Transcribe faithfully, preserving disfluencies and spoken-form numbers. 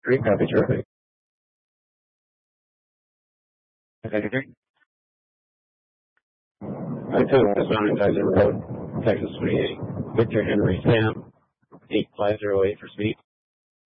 Green copy, terrific. Okay. I took the Sonic Tyson Road, Texas twenty-eight. Victor Henry Sam, eight five zero eight for speed.